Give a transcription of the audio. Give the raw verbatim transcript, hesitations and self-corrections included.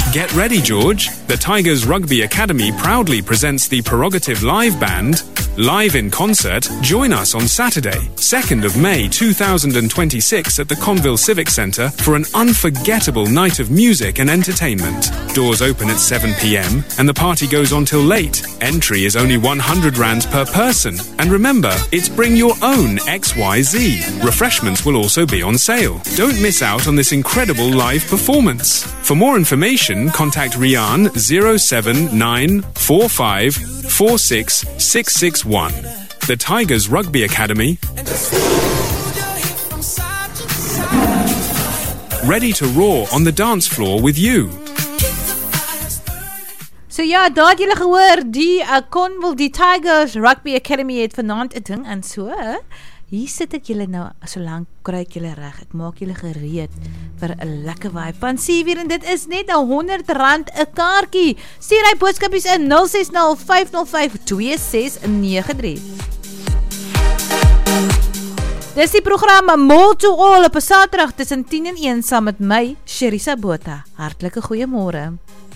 Get ready, George. The Tigers Rugby Academy proudly presents the Prerogative Live Band live in concert. Join us on Saturday, second of May two thousand twenty-six at the Conville Civic Centre for an unforgettable night of music and entertainment. Doors open at seven p m and the party goes on till late. Entry is only one hundred rand per person. And remember, it's bring your own X Y Z. Refreshments will also be on sale. Don't miss out on this incredible live performance. For more information, contact Rian zero seven nine four five four six six six one. The Tigers Rugby Academy, ready to roar on the dance floor with you. So ja, daar het julle gehoor, die uh, Conville, die Tigers Rugby Academy het vanaand 'n ding en so. Hier sit ek julle nou, so lank kry ek julle reg. Ek maak julle gereed vir 'n lekker vibe. Van Sievier en dit is net 'n honderd rand 'n kaartjie. Stuur hy boodskapies in nul ses nul vyf nul vyf twee ses nege drie. Dis die program Mall to All op 'n Saterdag tussen tien en een saam met my, Sherisa Botha. Hartlike goeiemôre.